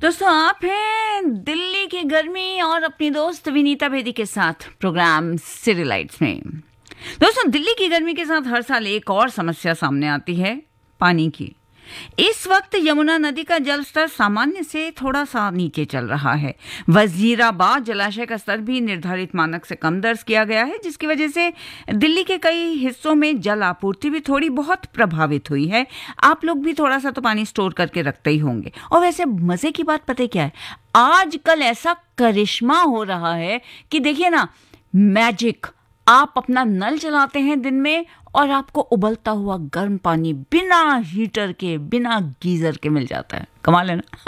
दोस्तों, आप हैं दिल्ली की गर्मी और अपनी दोस्त विनीता बेदी के साथ प्रोग्राम सिटी लाइट्स में। दोस्तों, दिल्ली की गर्मी के साथ हर साल एक और समस्या सामने आती है, पानी की। इस वक्त यमुना नदी का जल स्तर सामान्य से थोड़ा सा नीचे चल रहा है। वजीराबाद जलाशय का स्तर भी निर्धारित मानक से कम दर्ज किया गया है, जिसकी वजह से दिल्ली के कई हिस्सों में जल आपूर्ति भी थोड़ी बहुत प्रभावित हुई है। आप लोग भी थोड़ा सा तो पानी स्टोर करके रखते ही होंगे। और वैसे मजे की बात पता है क्या है, आजकल ऐसा करिश्मा हो रहा है कि देखिए ना, मैजिक। आप अपना नल चलाते हैं दिन में और आपको उबलता हुआ गर्म पानी बिना हीटर के, बिना गीजर के मिल जाता है। कमाल है ना।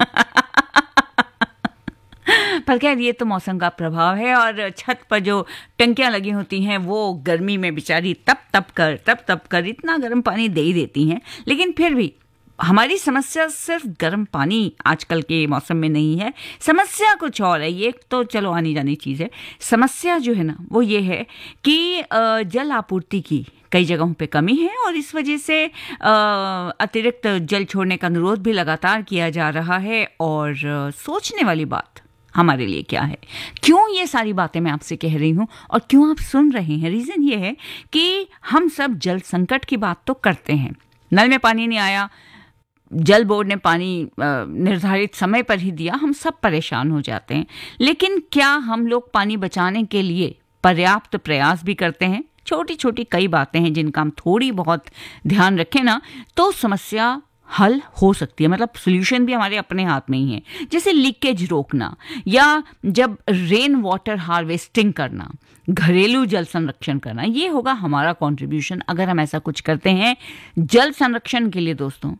पर खैर, ये तो मौसम का प्रभाव है और छत पर जो टंकियां लगी होती हैं वो गर्मी में बेचारी तप तप कर इतना गर्म पानी दे ही देती हैं। लेकिन फिर भी हमारी समस्या सिर्फ गर्म पानी आजकल के मौसम में नहीं है, समस्या कुछ और है। ये तो चलो आनी जानी चीज़ है। समस्या जो है ना, वो ये है कि जल आपूर्ति की कई जगहों पे कमी है और इस वजह से अतिरिक्त जल छोड़ने का अनुरोध भी लगातार किया जा रहा है। और सोचने वाली बात हमारे लिए क्या है, क्यों ये सारी बातें मैं आपसे कह रही हूँ और क्यों आप सुन रहे हैं। रीज़न ये है कि हम सब जल संकट की बात तो करते हैं। नल में पानी नहीं आया, जल बोर्ड ने पानी निर्धारित समय पर ही दिया, हम सब परेशान हो जाते हैं। लेकिन क्या हम लोग पानी बचाने के लिए पर्याप्त प्रयास भी करते हैं? छोटी छोटी कई बातें हैं जिनका हम थोड़ी बहुत ध्यान रखें ना, तो समस्या हल हो सकती है। मतलब सोल्यूशन भी हमारे अपने हाथ में ही है। जैसे लीकेज रोकना, या जब रेन वाटर हार्वेस्टिंग करना, घरेलू जल संरक्षण करना, ये होगा हमारा कंट्रीब्यूशन अगर हम ऐसा कुछ करते हैं जल संरक्षण के लिए। दोस्तों,